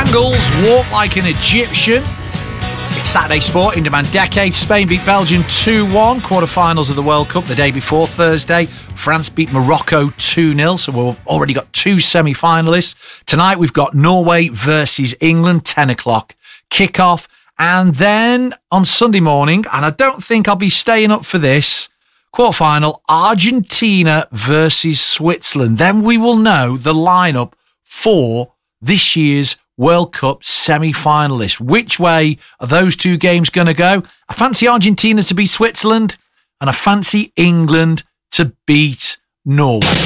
Bangles, Walk Like an Egyptian. It's Saturday Sport, in demand decade. Spain beat Belgium 2-1, quarterfinals of the World Cup the day before Thursday. France beat Morocco 2-0, so we've already got two semi-finalists. Tonight we've got Norway versus England, 10 o'clock kickoff. And then on Sunday morning, and I don't think I'll be staying up for this, quarterfinal, Argentina versus Switzerland. Then we will know the lineup for this year's World Cup semi-finalists. Which way are those two games going to go? I fancy Argentina to beat Switzerland, and I fancy England to beat Norway.